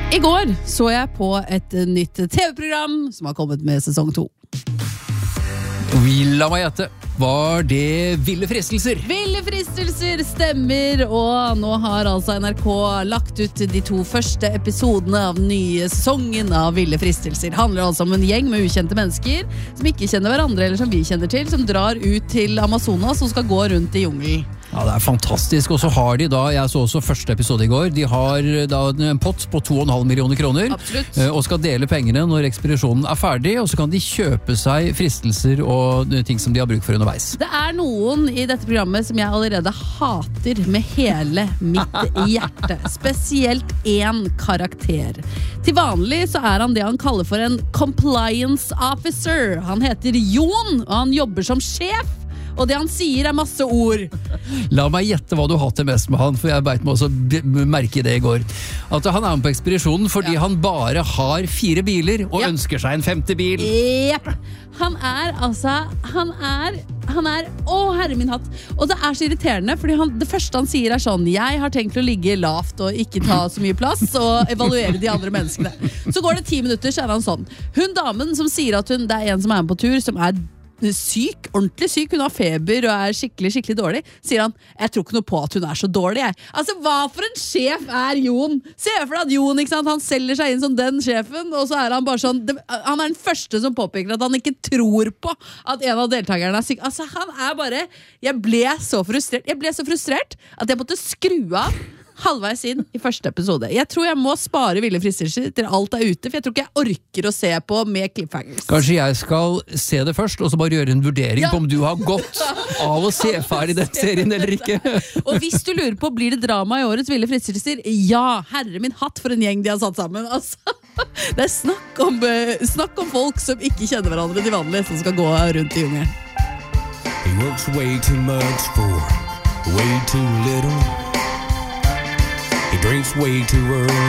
I går så jeg på et nytt TV-program som har kommet med sesong 2. La meg gjette. Var det Ville fristelser? Ville fristelser stemmer, og nå har altså NRK lagt ut de 2 første episodene av den nye sesongen av Ville fristelser. Det handler altså om en gjeng med ukjente mennesker som ikke kjenner hverandre, eller som vi kjenner til, som drar ut til Amazonas og skal gå rundt I jungelen. Ja, det fantastisk. Og så har de da, jeg så også første episode I går, de har da en pott på 2,5 millioner kroner. Absolutt. Og skal dele pengene når ekspedisjonen ferdig, og så kan de kjøpe seg fristelser og ting som de har bruk for underveis. Det noen I dette programmet som jeg allerede hater med hele mitt hjerte. Spesielt en karakter. Til vanlig så han det han kaller for en compliance officer. Han heter Jon, og han jobber som sjef. Og det han sier masse ord. La meg gjette hva du hater mest med han, for jeg beit meg også merke det I går. At han med på ekspedisjonen fordi han bare har 4 biler og ønsker seg en 5. bil. Jepp. Han herre min hatt. Og det så irriterende, fordi det første han sier sånn: jeg har tenkt å ligge lavt og ikke ta så mye plass og evaluere de andre menneskene. Så går det 10 minutter, så han sånn. Hun damen som sier at det en som med på tur, som syk, ordentlig syk, hun har feber og skikkelig dårlig, sier han: jeg tror ikke noe på at hun så dårlig, jeg. Altså, hva for en sjef Jon? Se for deg at Jon, ikke sant? Han selger seg inn som den sjefen, og så han bare sånn, han den første som påpeker at han ikke tror på at en av deltakerne syk. Altså, han bare, jeg ble så frustrert at jeg måtte skru av halvveis inn I første episode. Jeg tror jeg må spare Ville fristelser til alt ute, for jeg tror ikke jeg orker å se på med cliffhangers. Kanskje jeg skal se det først, og så bare gjøre en vurdering på om du har godt av å se ferdig den serien eller ikke. Og hvis du lurer på, blir det drama I årets Ville fristelser? Ja, herre min hatt for en gjeng de har satt sammen. Altså, det snakk om folk som ikke kjenner hverandre til vanlig, som skal gå rundt I jungelen. He works way too much for way too little. He drinks way too early.